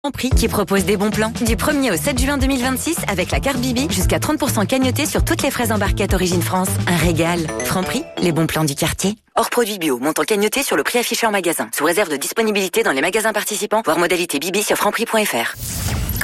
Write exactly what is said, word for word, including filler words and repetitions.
Franprix qui propose des bons plans. Du premier au sept juin deux mille vingt-six, avec la carte Bibi, jusqu'à trente pour cent cagnoté sur toutes les fraises embarquettes Origine France. Un régal. Franprix, les bons plans du quartier. Hors produit bio, montant cagnoté sur le prix affiché en magasin. Sous réserve de disponibilité dans les magasins participants, voire modalité Bibi sur franprix point f r.